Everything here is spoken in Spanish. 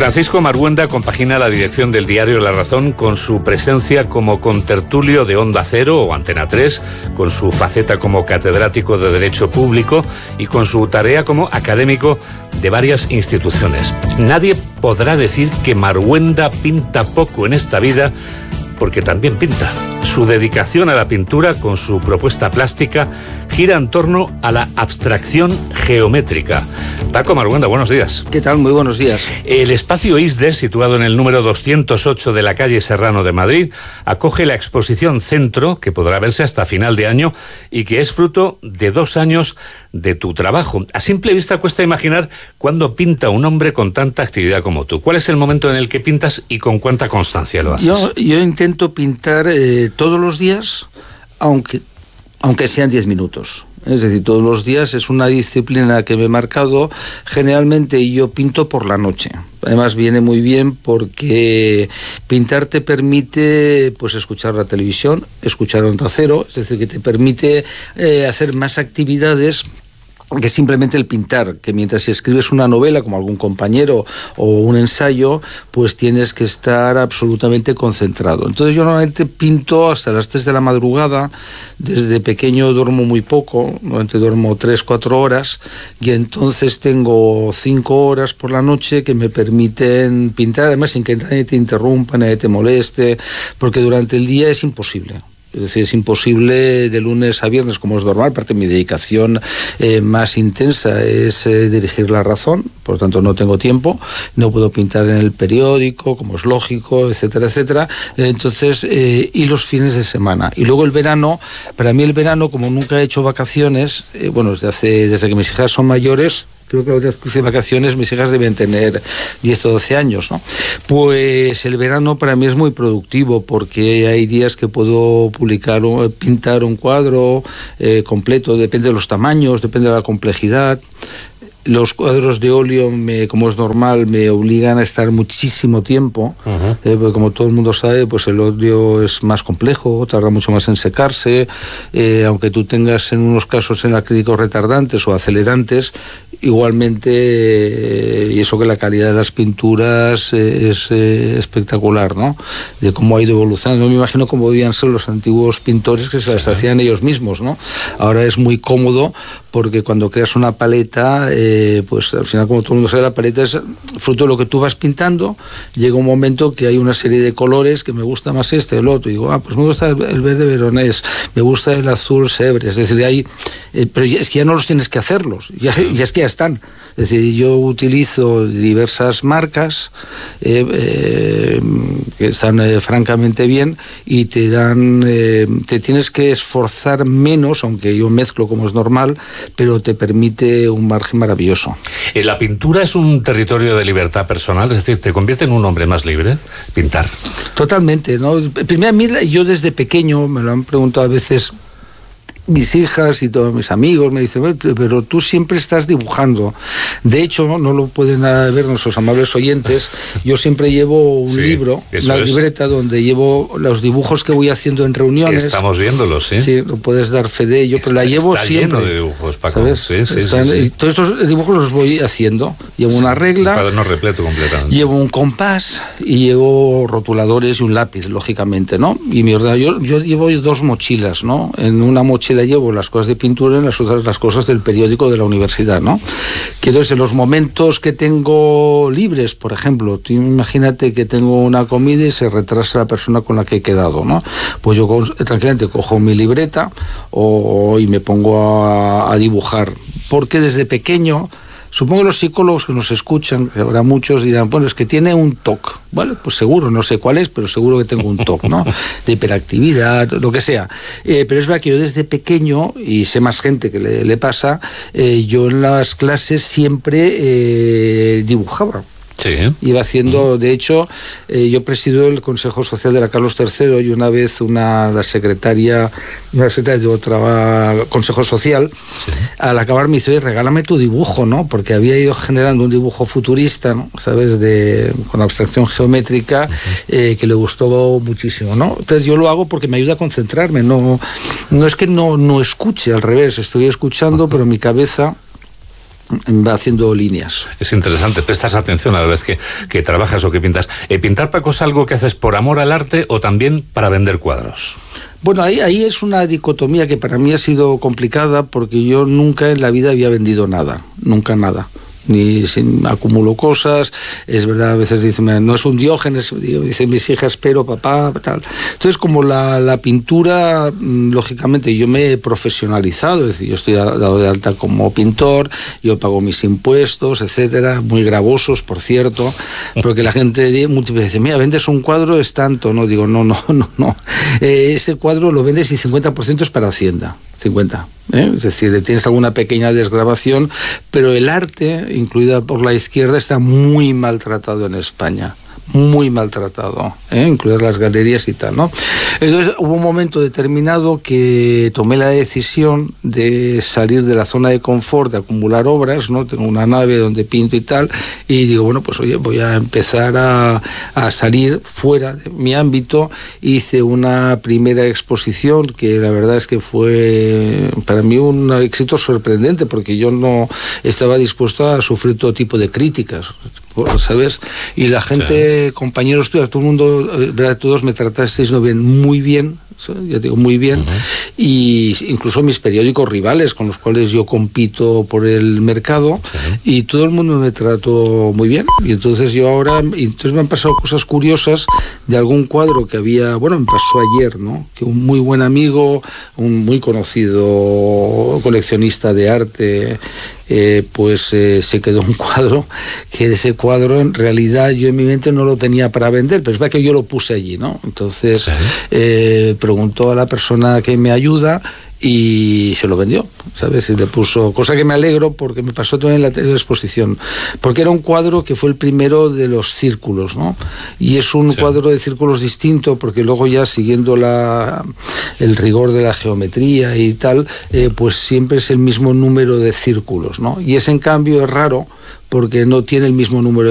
Francisco Marhuenda compagina la dirección del diario La Razón con su presencia como contertulio de Onda Cero o Antena 3, con su faceta como catedrático de Derecho Público y con su tarea como académico de varias instituciones. Nadie podrá decir que Marhuenda pinta poco en esta vida, porque también pinta. Su dedicación a la pintura, con su propuesta plástica, gira en torno a la abstracción geométrica. Paco Marhuenda, buenos días. ¿Qué tal? Muy buenos días. El espacio ISDE, situado en el número 208 de la calle Serrano de Madrid, acoge la exposición Centro, que podrá verse hasta final de año y que es fruto de 2 años de tu trabajo. A simple vista cuesta imaginar cuándo pinta un hombre con tanta actividad como tú. ¿Cuál es el momento en el que pintas y con cuánta constancia lo haces? Yo intento pintar todos los días, aunque sean 10 minutos. Es decir, todos los días es una disciplina que me he marcado. Generalmente yo pinto por la noche. Además viene muy bien porque pintar te permite pues escuchar la televisión, escuchar Onda Cero, es decir, que te permite hacer más actividades que simplemente el pintar, que mientras escribes una novela como algún compañero o un ensayo, pues tienes que estar absolutamente concentrado. Entonces yo normalmente pinto hasta las 3 de la madrugada. Desde pequeño duermo muy poco, normalmente duermo 3-4 horas, y entonces tengo 5 horas por la noche que me permiten pintar, además sin que nadie te interrumpa, nadie te moleste, porque durante el día es imposible. Es decir, es imposible de lunes a viernes, como es normal. Parte de mi dedicación más intensa es dirigir La Razón, por lo tanto no tengo tiempo, no puedo pintar en el periódico, como es lógico, etcétera, etcétera. Entonces, y los fines de semana. Y luego el verano, para mí el verano, como nunca he hecho vacaciones, desde que mis hijas son mayores, creo que las de vacaciones mis hijas deben tener 10 o 12 años, ¿no? Pues el verano para mí es muy productivo porque hay días que puedo pintar un cuadro completo, depende de los tamaños, depende de la complejidad. Los cuadros de óleo, como es normal, me obligan a estar muchísimo tiempo, porque como todo el mundo sabe, pues el óleo es más complejo, tarda mucho más en secarse, aunque tú tengas en unos casos en acrílicos retardantes o acelerantes, igualmente, y eso que la calidad de las pinturas es espectacular, ¿no? De cómo ha ido evolucionando. No me imagino cómo debían ser los antiguos pintores que se las hacían ellos mismos, ¿no? Ahora es muy cómodo porque cuando creas una paleta, pues al final, como todo el mundo sabe, la paleta es fruto de lo que tú vas pintando. Llega un momento que hay una serie de colores que me gusta más el otro. Y digo, pues me gusta el verde veronés, me gusta el azul Sèvres. Es decir, pero es que ya no los tienes que hacerlos, ya es que ya están. Es decir, yo utilizo diversas marcas que están francamente bien y te tienes que esforzar menos, aunque yo mezclo como es normal, pero te permite un margen maravilloso. ¿La pintura es un territorio de libertad personal? Es decir, ¿te convierte en un hombre más libre pintar? Totalmente, ¿no? Primero, a mí, yo desde pequeño, me lo han preguntado a veces mis hijas y todos mis amigos, me dicen, pero tú siempre estás dibujando. De hecho, no lo pueden ver nuestros amables oyentes, yo siempre llevo un libro, una libreta donde llevo los dibujos que voy haciendo en reuniones. Estamos viéndolos, ¿sí? Sí, lo puedes dar fe de ello, pero la llevo siempre. Está lleno de dibujos, Paco. ¿Sabes? Sí. Todos estos dibujos los voy haciendo. Llevo una regla. Un cuaderno repleto completamente. Llevo un compás y llevo rotuladores y un lápiz, lógicamente, ¿no? Y mi ordenador, yo llevo 2 mochilas, ¿no? En una mochila llevo las cosas de pintura, en las otras las cosas del periódico de la universidad, ¿no? Que entonces en los momentos que tengo libres, por ejemplo, tú imagínate que tengo una comida y se retrasa la persona con la que he quedado, ¿no? Pues yo tranquilamente cojo mi libreta y me pongo a dibujar, porque desde pequeño, supongo que los psicólogos que nos escuchan, que habrá muchos, dirán, bueno, es que tiene un TOC. Bueno, pues seguro, no sé cuál es, pero seguro que tengo un TOC, ¿no? De hiperactividad, lo que sea. Pero es verdad que yo desde pequeño, y sé más gente que le pasa, yo en las clases siempre dibujaba. Sí. Iba haciendo, de hecho, yo presido el Consejo Social de la Carlos III y una vez una secretaria de otro Consejo Social, sí, al acabar me dice, oye, regálame tu dibujo, ¿no? Porque había ido generando un dibujo futurista, ¿no? ¿Sabes? Con abstracción geométrica, que le gustó muchísimo, ¿no? Entonces yo lo hago porque me ayuda a concentrarme, no es que no escuche, al revés, estoy escuchando, pero mi cabeza va haciendo líneas. Es interesante, prestas atención a la vez que trabajas o que pintas. ¿Pintar, Paco, es algo que haces por amor al arte o también para vender cuadros? Bueno, ahí es una dicotomía que para mí ha sido complicada, porque yo nunca en la vida había vendido nada, nunca nada. Ni acumulo cosas, es verdad, a veces dicen, no es un Diógenes, dicen mis hijas, pero papá, tal. Entonces, como la pintura, lógicamente yo me he profesionalizado, es decir, yo estoy dado de alta como pintor, yo pago mis impuestos, etcétera, muy gravosos, por cierto, porque la gente muchas veces dice, mira, vendes un cuadro, es tanto, no, digo, no, ese cuadro lo vendes y 50% es para Hacienda. 50, es decir, tienes alguna pequeña desgravación, pero el arte, incluida por la izquierda, está muy maltratado en España, muy maltratado, incluidas las galerías y tal, ¿no? Entonces hubo un momento determinado que tomé la decisión de salir de la zona de confort, de acumular obras, ¿no? Tengo una nave donde pinto y tal, y digo, bueno, pues oye, voy a empezar a salir fuera de mi ámbito. Hice una primera exposición que la verdad es que fue para mí un éxito sorprendente, porque yo no estaba dispuesto a sufrir todo tipo de críticas, ¿sabes? Y la gente, sí, compañeros tuyos, todo el mundo, ¿verdad? Todos me tratasteis muy bien, ya digo, muy bien, y incluso mis periódicos rivales con los cuales yo compito por el mercado, y todo el mundo me trató muy bien. Y entonces me han pasado cosas curiosas de algún cuadro que había, bueno, me pasó ayer, ¿no? Que un muy buen amigo, un muy conocido coleccionista de arte, se quedó un cuadro, que ese cuadro en realidad yo en mi mente no lo tenía para vender, pero es verdad que yo lo puse allí, ¿no? Entonces preguntó a la persona que me ayuda y se lo vendió, ¿sabes? Y le puso, cosa que me alegro, porque me pasó también en la anterior exposición, porque era un cuadro que fue el primero de los círculos, ¿no? Y es un cuadro de círculos distinto, porque luego ya siguiendo el rigor de la geometría y tal, pues siempre es el mismo número de círculos, ¿no? Y ese en cambio es raro, porque no tiene el mismo número